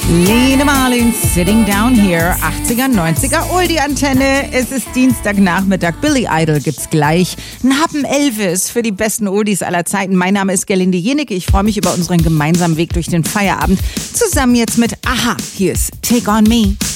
Lene Marlin, Sitting Down Here, 80er, 90er, Oldie-Antenne. Es ist Dienstagnachmittag, Billy Idol gibt's gleich. Ein Happen Elvis für die besten Oldies aller Zeiten. Mein Name ist Gerlinde Jenecke. Ich freue mich über unseren gemeinsamen Weg durch den Feierabend. Zusammen jetzt mit Aha. Hier ist Take On Me.